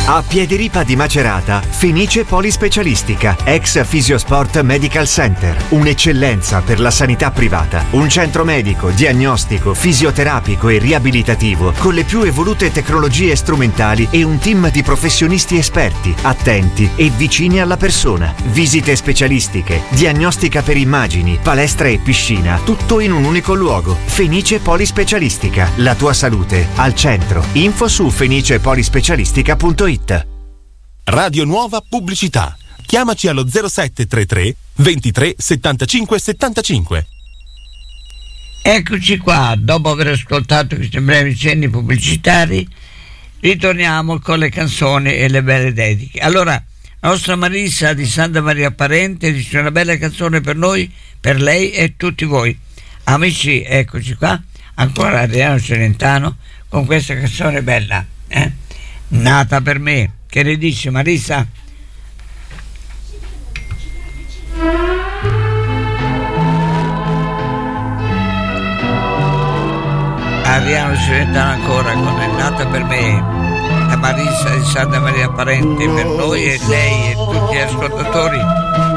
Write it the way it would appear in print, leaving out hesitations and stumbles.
A Piediripa di Macerata, Fenice Polispecialistica, ex Fisiosport Medical Center. Un'eccellenza per la sanità privata. Un centro medico, diagnostico, fisioterapico e riabilitativo con le più evolute tecnologie strumentali e un team di professionisti esperti, attenti e vicini alla persona. Visite specialistiche, diagnostica per immagini, palestra e piscina, tutto in un unico luogo. Fenice Polispecialistica, la tua salute al centro. Info su fenicepolispecialistica.it. Radio Nuova Pubblicità. Chiamaci allo 0733 23 75 75. Eccoci qua, dopo aver ascoltato questi brevi cenni pubblicitari, ritorniamo con le canzoni e le belle dediche. Allora, la nostra Marisa di Santa Maria Parente dice una bella canzone per noi, per lei e tutti voi. Amici, eccoci qua, ancora Adriano Celentano con questa canzone bella, Nata per me. Che ne dici, Marisa? Adriano Celentano ancora con È nata per me, la Marisa di Santa Maria Parente per noi e lei e tutti gli ascoltatori.